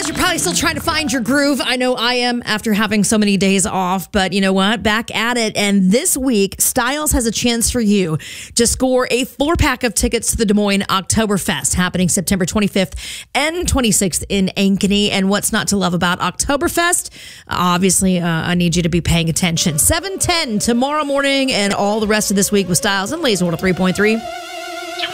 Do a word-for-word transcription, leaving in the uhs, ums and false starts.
Guys, you're probably still trying to find your groove. I know I am after having so many days off, but you know what? Back at it. And this week, Styles has a chance for you to score a four pack of tickets to the Des Moines Oktoberfest happening September twenty-fifth and twenty-sixth in Ankeny. And what's not to love about Oktoberfest? Obviously, uh, I need you to be paying attention. seven ten tomorrow morning and all the rest of this week with Styles and Lazy one oh three point three.